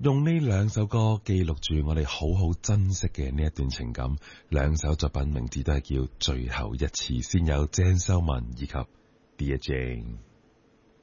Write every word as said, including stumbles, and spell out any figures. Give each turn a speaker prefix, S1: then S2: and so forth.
S1: 用呢兩首歌記錄住我哋好好珍惜嘅呢一段情感。兩首作品名字都係叫《最後一次》，先有鄭秀文以及 Dear Jane。